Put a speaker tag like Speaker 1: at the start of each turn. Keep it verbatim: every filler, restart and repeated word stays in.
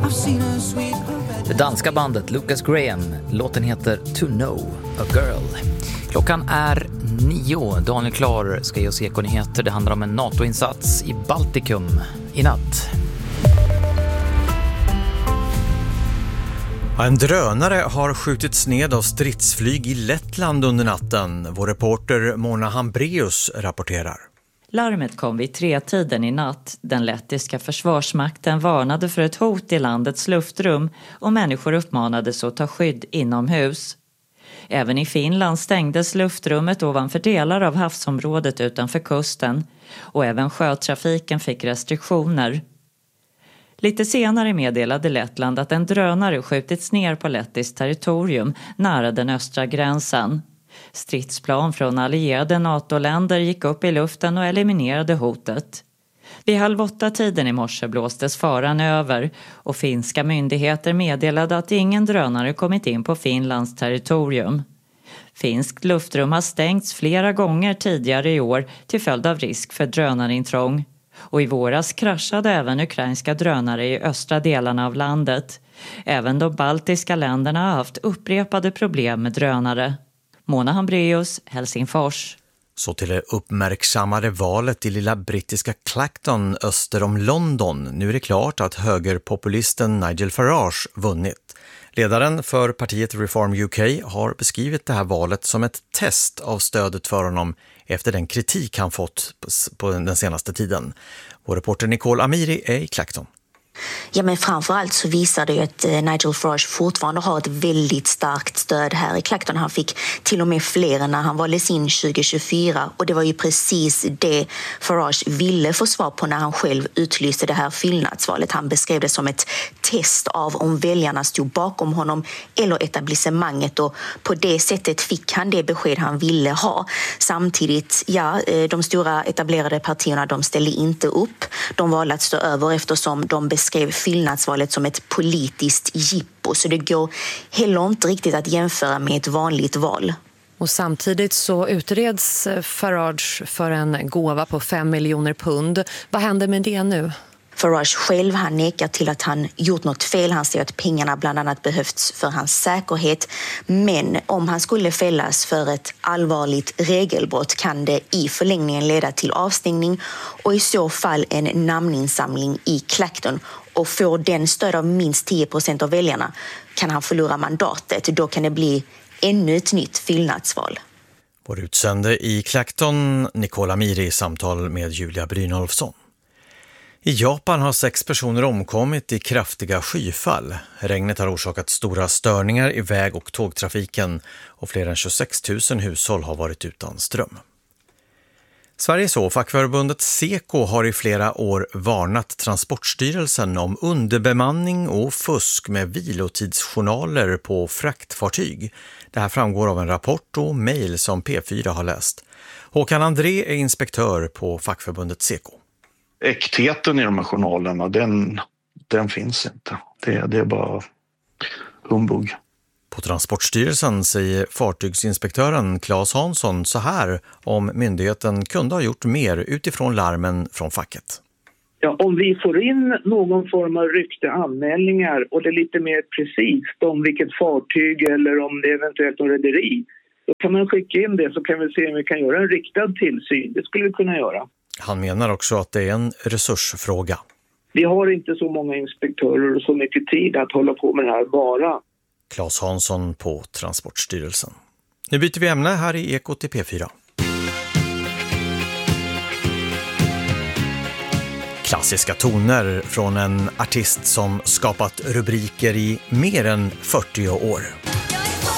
Speaker 1: Det danska bandet Lucas Graham, låten heter To Know a Girl. Klockan är nio. Daniel Klar ska ge oss Ekonyheter. Det handlar om en NATO-insats i Baltikum i natt.
Speaker 2: En drönare har skjutits ned av stridsflyg i Lettland under natten. Vår reporter Mona Hambreus rapporterar.
Speaker 3: Larmet kom vid tretiden i natt. Den lettiska försvarsmakten varnade för ett hot i landets luftrum och människor uppmanades att ta skydd inomhus. Även i Finland stängdes luftrummet ovanför delar av havsområdet utanför kusten och även sjötrafiken fick restriktioner. Lite senare meddelade Lettland att en drönare skjutits ner på lettiskt territorium nära den östra gränsen. Stridsplan från allierade NATO-länder gick upp i luften och eliminerade hotet. Vid halv åtta tiden i morse blåstes faran över och finska myndigheter meddelade att ingen drönare kommit in på Finlands territorium. Finskt luftrum har stängts flera gånger tidigare i år till följd av risk för drönarintrång. Och i våras kraschade även ukrainska drönare i östra delarna av landet. Även de baltiska länderna har haft upprepade problem med drönare. Mona Hambreus, Helsingfors.
Speaker 2: Så till det uppmärksammade valet i lilla brittiska Clacton öster om London. Nu är det klart att högerpopulisten Nigel Farage vunnit. Ledaren för partiet Reform U K har beskrivit det här valet som ett test av stödet för honom efter den kritik han fått på den senaste tiden. Vår reporter Nicole Amiri är i Clacton.
Speaker 4: Ja, men framförallt så visar det ju att Nigel Farage fortfarande har ett väldigt starkt stöd här i Clacton. Han fick till och med fler när han valdes in tjugo tjugofyra och det var ju precis det Farage ville få svar på när han själv utlyste det här fyllnadsvalet. Han beskrev det som ett test av om väljarna stod bakom honom eller etablissemanget och på det sättet fick han det besked han ville ha. Samtidigt, ja, de stora etablerade partierna de ställde inte upp. De valde att stå över eftersom de skrev fyllnadsvalet som ett politiskt jippo så det går heller inte riktigt att jämföra med ett vanligt val.
Speaker 5: Och samtidigt så utreds Farage för en gåva på fem miljoner pund. Vad händer med det nu?
Speaker 4: Farage själv han nekar till att han gjort något fel. Han säger att pengarna bland annat behövts för hans säkerhet. Men om han skulle fällas för ett allvarligt regelbrott kan det i förlängningen leda till avstängning och i så fall en namninsamling i Clacton. Och får den stöd av minst tio procent av väljarna kan han förlora mandatet. Då kan det bli ännu ett nytt fyllnadsval.
Speaker 2: Vår utsände i Clacton, Nicole Amiri, i samtal med Julia Brynolfsson. I Japan har sex personer omkommit i kraftiga skyfall. Regnet har orsakat stora störningar i väg- och tågtrafiken och fler än tjugosex tusen hushåll har varit utan ström. Sveriges och fackförbundet Seko har i flera år varnat Transportstyrelsen om underbemanning och fusk med vilotidsjournaler på fraktfartyg. Det här framgår av en rapport och mejl som P fyra har läst. Håkan André är inspektör på fackförbundet Seko.
Speaker 6: Äktheten i de här journalerna, den, den finns inte. Det, det är bara humbug.
Speaker 2: På Transportstyrelsen säger fartygsinspektören Claes Hansson så här om myndigheten kunde ha gjort mer utifrån larmen från facket.
Speaker 7: Ja, om vi får in någon form av rykte anmälningar och det är lite mer precis om vilket fartyg eller om det är eventuellt en rederi, då kan man skicka in det så kan vi se om vi kan göra en riktad tillsyn. Det skulle vi kunna göra.
Speaker 2: Han menar också att det är en resursfråga.
Speaker 7: Vi har inte så många inspektörer och så mycket tid att hålla på med det här bara.
Speaker 2: Claes Hansson på Transportstyrelsen. Nu byter vi ämne här i Eko till P fyra. Klassiska toner från en artist som skapat rubriker i mer än fyrtio år.